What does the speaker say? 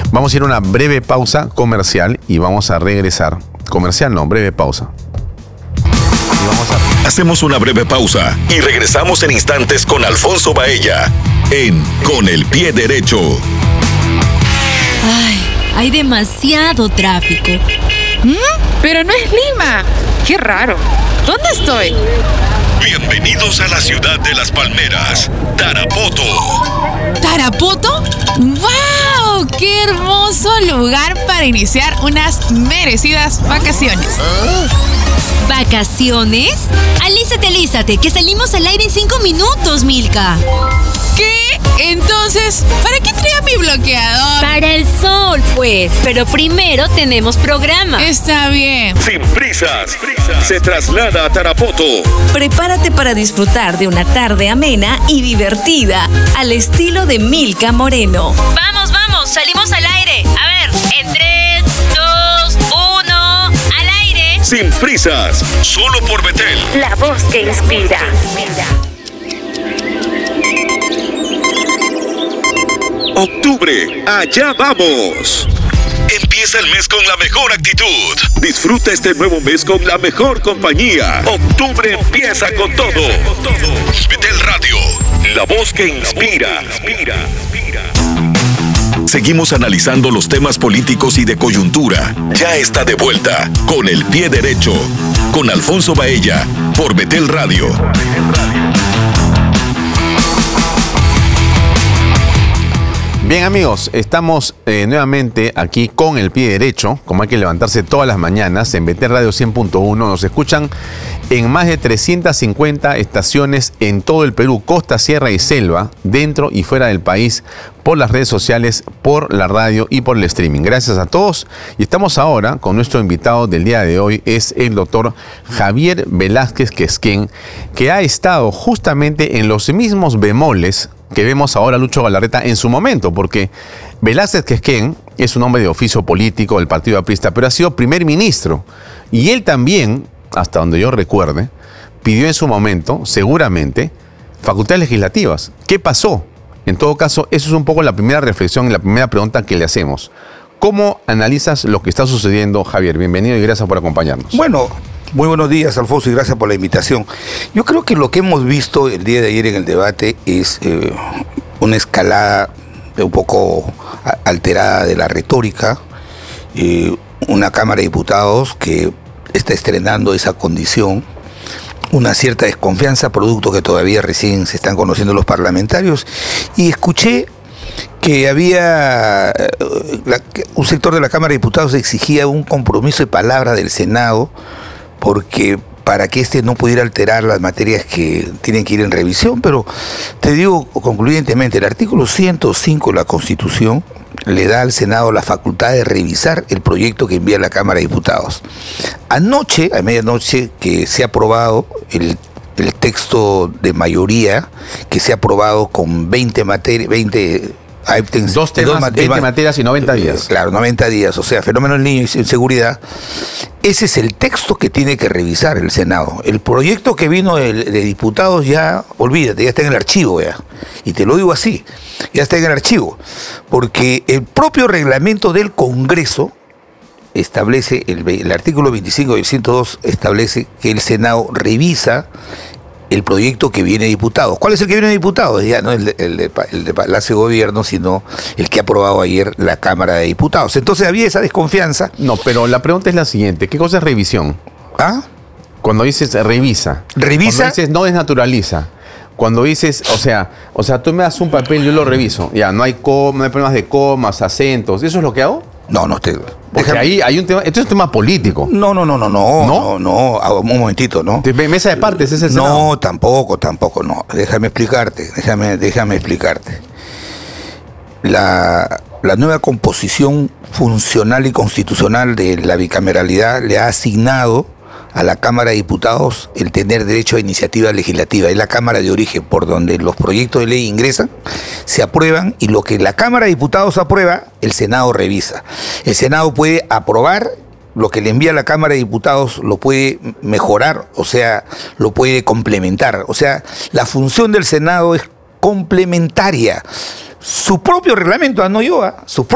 Vamos a ir a una breve pausa comercial y vamos a regresar. Comercial no, breve pausa. Hacemos una breve pausa y regresamos en instantes con Alfonso Baella en Con el Pie Derecho. Ay, hay demasiado tráfico. Pero no es Lima. Qué raro. ¿Dónde estoy? Bienvenidos a la ciudad de Las Palmeras, Tarapoto. ¿Tarapoto? ¡Wow! ¡Qué hermoso lugar para iniciar unas merecidas vacaciones! ¿Vacaciones? Alízate, que salimos al aire en 5 minutos, Milka. ¿Qué? Entonces, ¿para qué traía mi bloqueador? Para el sol, pues. Pero primero tenemos programa. Está bien. Sin prisas, se traslada a Tarapoto. Prepárate para disfrutar de una tarde amena y divertida al estilo de Milka Moreno. Vamos, salimos al aire. A ver, en 3, 2, 1, al aire. Sin prisas, solo por Betel. La voz que inspira. Octubre, allá vamos. Empieza el mes con la mejor actitud. Disfruta este nuevo mes con la mejor compañía. Octubre empieza con todo. Betel Radio, la voz que inspira. Seguimos analizando los temas políticos y de coyuntura. Ya está de vuelta Con el Pie Derecho, con Alfonso Baella, por Betel Radio. Bien, amigos, estamos nuevamente aquí con el pie derecho, como hay que levantarse todas las mañanas, en Betel Radio 100.1. Nos escuchan en más de 350 estaciones en todo el Perú, costa, sierra y selva, dentro y fuera del país, por las redes sociales, por la radio y por el streaming. Gracias a todos. Y estamos ahora con nuestro invitado del día de hoy, es el doctor Javier Velázquez Quesquén, que ha estado justamente en los mismos bemoles que vemos ahora Lucho Galarreta en su momento, porque Velázquez Quesquén es un hombre de oficio político del Partido Aprista, pero ha sido primer ministro. Y él también, hasta donde yo recuerde, pidió en su momento, seguramente, facultades legislativas. ¿Qué pasó? En todo caso, eso es un poco la primera reflexión y la primera pregunta que le hacemos. ¿Cómo analizas lo que está sucediendo, Javier? Bienvenido y gracias por acompañarnos. Bueno, muy buenos días, Alfonso, y gracias por la invitación. Yo creo que lo que hemos visto el día de ayer en el debate es una escalada un poco alterada de la retórica, una Cámara de Diputados que está estrenando esa condición, una cierta desconfianza, producto que todavía recién se están conociendo los parlamentarios, y escuché que había un sector de la Cámara de Diputados exigía un compromiso de palabra del Senado, porque para que no pudiera alterar las materias que tienen que ir en revisión. Pero te digo concluyentemente, el artículo 105 de la Constitución le da al Senado la facultad de revisar el proyecto que envía la Cámara de Diputados. Anoche, a medianoche, que se ha aprobado el texto de mayoría, que se ha aprobado con 20 materias, 20... Dos temas, 20 materias y 90 días. Claro, 90 días, o sea, fenómeno del niño y seguridad. Ese es el texto que tiene que revisar el Senado. El proyecto que vino de diputados ya, olvídate, ya está en el archivo ya. Y te lo digo así, ya está en el archivo. Porque el propio reglamento del Congreso establece, el artículo 25 y el 102 establece que el Senado revisa el proyecto que viene de diputados. ¿Cuál es el que viene de diputados? Ya no el de Palacio de Gobierno, sino el que ha aprobado ayer la Cámara de Diputados. Entonces había esa desconfianza. No, pero la pregunta es la siguiente. ¿Qué cosa es revisión? ¿Ah? Cuando dices revisa. ¿Revisa? Cuando dices no desnaturaliza. Cuando dices, o sea, tú me das un papel, yo lo reviso. Ya, no hay problemas de comas, acentos. ¿Eso es lo que hago? No, porque ahí hay un tema, esto es un tema político. No, un momentito, ¿no? Mesa de partes, ese es el Senado. No, tampoco, no. Déjame explicarte. La nueva composición funcional y constitucional de la bicameralidad le ha asignado a la Cámara de Diputados el tener derecho a iniciativa legislativa. Es la Cámara de origen por donde los proyectos de ley ingresan, se aprueban, y lo que la Cámara de Diputados aprueba, el Senado revisa. El Senado puede aprobar lo que le envía la Cámara de Diputados, lo puede mejorar, o sea, lo puede complementar. O sea, la función del Senado es complementaria. Su propio reglamento, su